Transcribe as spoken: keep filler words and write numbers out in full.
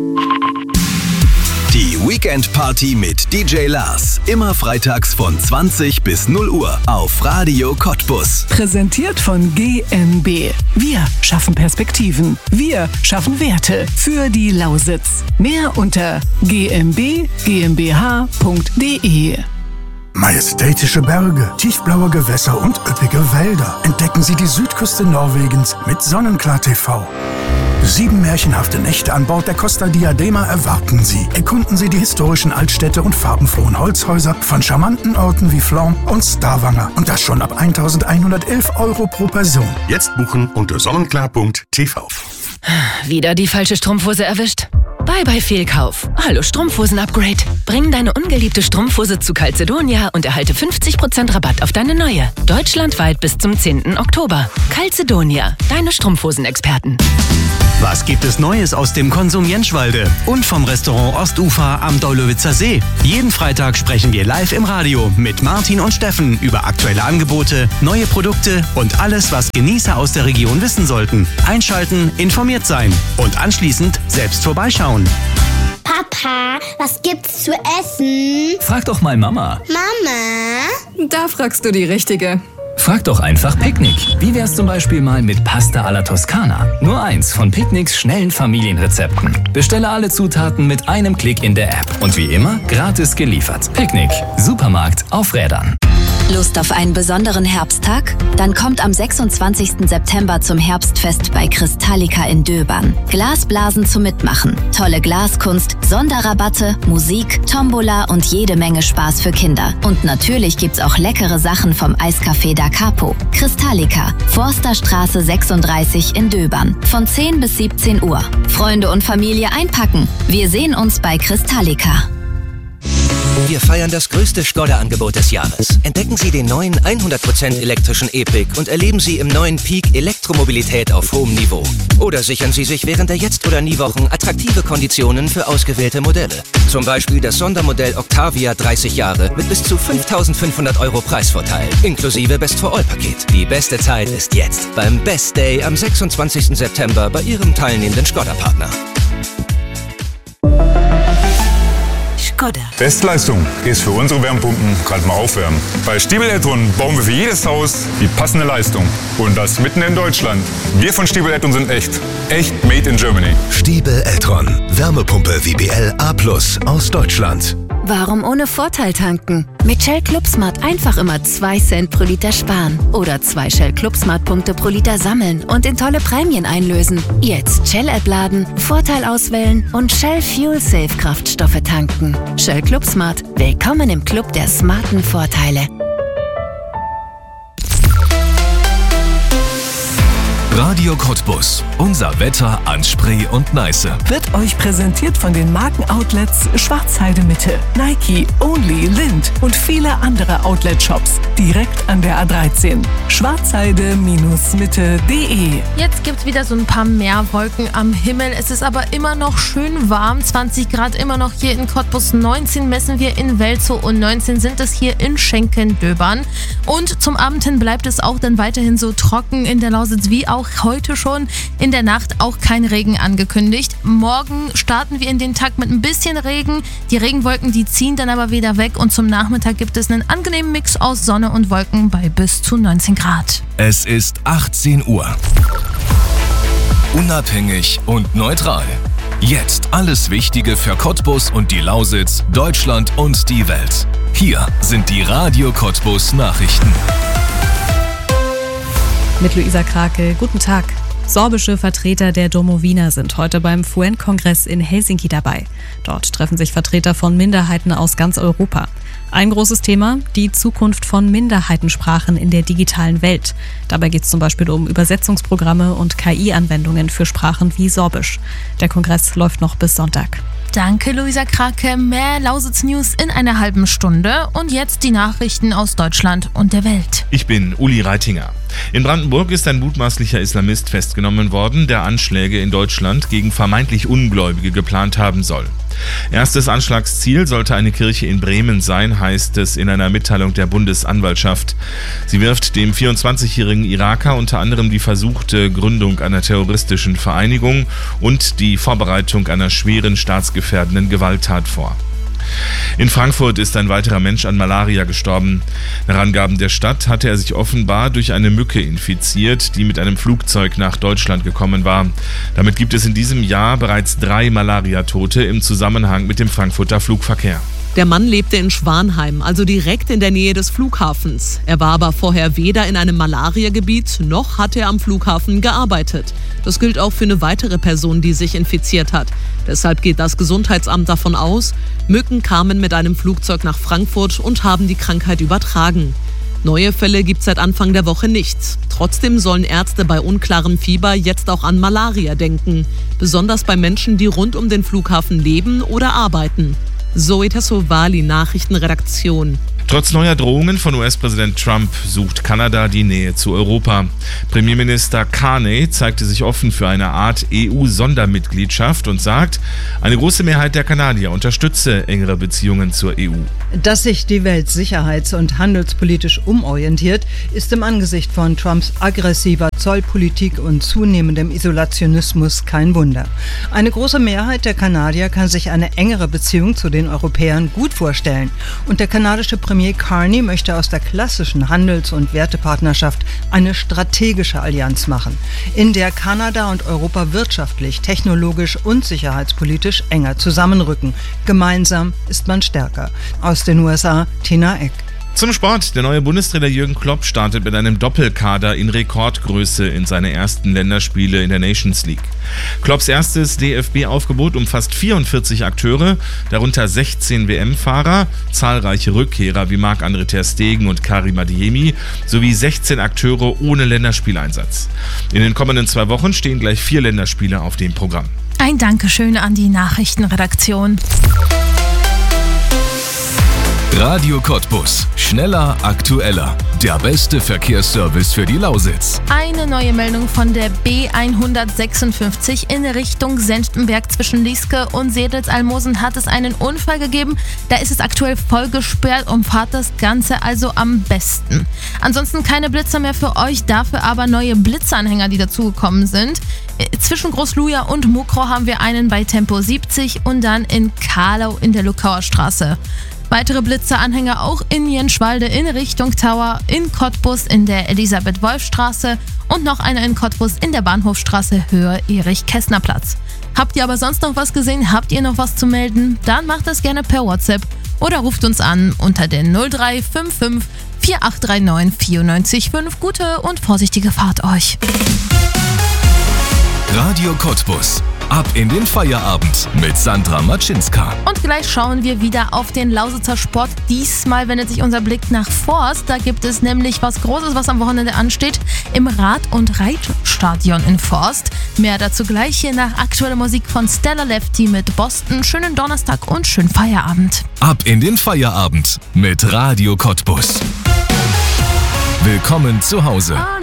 Die Weekend Party mit D J Lars. Immer freitags von zwanzig bis null Uhr auf Radio Cottbus. Präsentiert von G M B. Wir schaffen Perspektiven. Wir schaffen Werte für die Lausitz. Mehr unter g m b g m b h punkt d e. Majestätische Berge, tiefblaue Gewässer und üppige Wälder. Entdecken Sie die Südküste Norwegens mit Sonnenklar T V. Sieben märchenhafte Nächte an Bord der Costa Diadema erwarten Sie. Erkunden Sie die historischen Altstädte und farbenfrohen Holzhäuser von charmanten Orten wie Flom und Stavanger. Und das schon ab eintausendeinhundertelf Euro pro Person. Jetzt buchen unter sonnenklar punkt t v. Wieder die falsche Strumpfhose erwischt? Bye bye Fehlkauf. Hallo Strumpfhosen-Upgrade. Bring deine ungeliebte Strumpfhose zu Calzedonia und erhalte fünfzig Prozent Rabatt auf deine neue. Deutschlandweit bis zum zehnten Oktober. Calzedonia, deine Strumpfhosen-Experten. Was gibt es Neues aus dem Konsum Jenschwalde und vom Restaurant Ostufer am Daulowitzer See? Jeden Freitag sprechen wir live im Radio mit Martin und Steffen über aktuelle Angebote, neue Produkte und alles, was Genießer aus der Region wissen sollten. Einschalten, informiert sein und anschließend selbst vorbeischauen. Papa, was gibt's zu essen? Frag doch mal Mama. Mama? Da fragst du die Richtige. Frag doch einfach Picknick. Wie wär's zum Beispiel mal mit Pasta alla Toskana? Nur eins von Picknicks schnellen Familienrezepten. Bestelle alle Zutaten mit einem Klick in der App. Und wie immer, gratis geliefert. Picknick. Supermarkt auf Rädern. Lust auf einen besonderen Herbsttag? Dann kommt am sechsundzwanzigsten September zum Herbstfest bei Kristallika in Döbern. Glasblasen zum Mitmachen, tolle Glaskunst, Sonderrabatte, Musik, Tombola und jede Menge Spaß für Kinder. Und natürlich gibt's auch leckere Sachen vom Eiscafé Da Capo. Kristallika, Forsterstraße sechsunddreißig in Döbern. Von zehn bis siebzehn Uhr. Freunde und Familie einpacken. Wir sehen uns bei Kristallika. Wir feiern das größte Skoda-Angebot des Jahres. Entdecken Sie den neuen hundert Prozent elektrischen E-Pick und erleben Sie im neuen Peak Elektromobilität auf hohem Niveau. Oder sichern Sie sich während der Jetzt- oder Nie-Wochen attraktive Konditionen für ausgewählte Modelle. Zum Beispiel das Sondermodell Octavia dreißig Jahre mit bis zu fünftausendfünfhundert Euro Preisvorteil, inklusive Best-for-All-Paket. Die beste Zeit ist jetzt beim Best Day am sechsundzwanzigsten September bei Ihrem teilnehmenden Skoda-Partner. Bestleistung ist für unsere Wärmepumpen gerade mal aufwärmen. Bei Stiebel Eltron bauen wir für jedes Haus die passende Leistung. Und das mitten in Deutschland. Wir von Stiebel Eltron sind echt. Echt made in Germany. Stiebel Eltron. Wärmepumpe W B L A plus aus Deutschland. Warum ohne Vorteil tanken? Mit Shell ClubSmart einfach immer zwei Cent pro Liter sparen. Oder zwei Shell ClubSmart-Punkte pro Liter sammeln und in tolle Prämien einlösen. Jetzt Shell-App laden, Vorteil auswählen und Shell Fuel Safe Kraftstoffe tanken. Shell ClubSmart. Willkommen im Club der smarten Vorteile. Radio Cottbus. Unser Wetter an Spree und Neiße. Wird euch präsentiert von den Markenoutlets Schwarzheide Mitte, Nike, Only, Lind und viele andere Outlet-Shops. Direkt an der A dreizehn. schwarzheide Mitte punkt de. Jetzt gibt es wieder so ein paar mehr Wolken am Himmel. Es ist aber immer noch schön warm. zwanzig Grad immer noch hier in Cottbus. neunzehn messen wir in Welzow und neunzehn sind es hier in Schenken-Döbern. Und zum Abend hin bleibt es auch dann weiterhin so trocken in der Lausitz wie auch heute schon. In der Nacht auch kein Regen angekündigt. Morgen starten wir in den Tag mit ein bisschen Regen. Die Regenwolken, die ziehen dann aber wieder weg und zum Nachmittag gibt es einen angenehmen Mix aus Sonne und Wolken bei bis zu neunzehn Grad. Es ist achtzehn Uhr. Unabhängig und neutral. Jetzt alles Wichtige für Cottbus und die Lausitz, Deutschland und die Welt. Hier sind die Radio Cottbus Nachrichten. Mit Luisa Krake, guten Tag. Sorbische Vertreter der Domowina sind heute beim F U N-Kongress in Helsinki dabei. Dort treffen sich Vertreter von Minderheiten aus ganz Europa. Ein großes Thema, die Zukunft von Minderheitensprachen in der digitalen Welt. Dabei geht es zum Beispiel um Übersetzungsprogramme und K I-Anwendungen für Sprachen wie Sorbisch. Der Kongress läuft noch bis Sonntag. Danke, Luisa Krake. Mehr Lausitz News in einer halben Stunde. Und jetzt die Nachrichten aus Deutschland und der Welt. Ich bin Uli Reitinger. In Brandenburg ist ein mutmaßlicher Islamist festgenommen worden, der Anschläge in Deutschland gegen vermeintlich Ungläubige geplant haben soll. Erstes Anschlagsziel sollte eine Kirche in Bremen sein, heißt es in einer Mitteilung der Bundesanwaltschaft. Sie wirft dem vierundzwanzigjährigen Iraker unter anderem die versuchte Gründung einer terroristischen Vereinigung und die Vorbereitung einer schweren staatsgefährdenden Gewalttat vor. In Frankfurt ist ein weiterer Mensch an Malaria gestorben. Nach Angaben der Stadt hatte er sich offenbar durch eine Mücke infiziert, die mit einem Flugzeug nach Deutschland gekommen war. Damit gibt es in diesem Jahr bereits drei Malariatote im Zusammenhang mit dem Frankfurter Flugverkehr. Der Mann lebte in Schwanheim, also direkt in der Nähe des Flughafens. Er war aber vorher weder in einem Malariagebiet noch hatte er am Flughafen gearbeitet. Das gilt auch für eine weitere Person, die sich infiziert hat. Deshalb geht das Gesundheitsamt davon aus, Mücken kamen mit einem Flugzeug nach Frankfurt und haben die Krankheit übertragen. Neue Fälle gibt es seit Anfang der Woche nicht. Trotzdem sollen Ärzte bei unklarem Fieber jetzt auch an Malaria denken. Besonders bei Menschen, die rund um den Flughafen leben oder arbeiten. Zoe Tassovali, Nachrichtenredaktion. Trotz neuer Drohungen von U S-Präsident Trump sucht Kanada die Nähe zu Europa. Premierminister Carney zeigte sich offen für eine Art E U-Sondermitgliedschaft und sagt, eine große Mehrheit der Kanadier unterstütze engere Beziehungen zur E U. Dass sich die Welt sicherheits- und handelspolitisch umorientiert, ist im Angesicht von Trumps aggressiver Zollpolitik und zunehmendem Isolationismus kein Wunder. Eine große Mehrheit der Kanadier kann sich eine engere Beziehung zu den Europäern gut vorstellen. Und der kanadische Premier Carney möchte aus der klassischen Handels- und Wertepartnerschaft eine strategische Allianz machen, in der Kanada und Europa wirtschaftlich, technologisch und sicherheitspolitisch enger zusammenrücken. Gemeinsam ist man stärker. Aus den U S A, Tina Eck. Zum Sport. Der neue Bundestrainer Jürgen Klopp startet mit einem Doppelkader in Rekordgröße in seine ersten Länderspiele in der Nations League. Klopps erstes D F B-Aufgebot umfasst vierundvierzig Akteure, darunter sechzehn W M-Fahrer, zahlreiche Rückkehrer wie Marc-André ter Stegen und Karim Adeyemi sowie sechzehn Akteure ohne Länderspieleinsatz. In den kommenden zwei Wochen stehen gleich vier Länderspiele auf dem Programm. Ein Dankeschön an die Nachrichtenredaktion. Radio Cottbus. Schneller, aktueller. Der beste Verkehrsservice für die Lausitz. Eine neue Meldung von der B hundertsechsundfünfzig in Richtung Senftenberg zwischen Lieske und Sedlitz-Almosen hat es einen Unfall gegeben. Da ist es aktuell voll gesperrt und fahrt das Ganze also am besten. Ansonsten keine Blitzer mehr für euch, dafür aber neue Blitzanhänger, die dazugekommen sind. Zwischen Großluja und Mukro haben wir einen bei Tempo siebzig und dann in Karlau in der Lukauer Straße. Weitere Blitzeranhänger auch in Jenschwalde in Richtung Tower, in Cottbus in der Elisabeth-Wolf-Straße und noch einer in Cottbus in der Bahnhofstraße Höhe Erich-Kästner-Platz. Habt ihr aber sonst noch was gesehen? Habt ihr noch was zu melden? Dann macht das gerne per WhatsApp oder ruft uns an unter den null drei fünf fünf vier acht drei neun vier neun fünf. Gute und vorsichtige Fahrt euch. Radio Cottbus. Ab in den Feierabend mit Sandra Matschinska. Und gleich schauen wir wieder auf den Lausitzer Sport. Diesmal wendet sich unser Blick nach Forst. Da gibt es nämlich was Großes, was am Wochenende ansteht, im Rad- und Reitstadion in Forst. Mehr dazu gleich hier nach aktueller Musik von Stella Lefty mit Boston. Schönen Donnerstag und schönen Feierabend. Ab in den Feierabend mit Radio Cottbus. Willkommen zu Hause.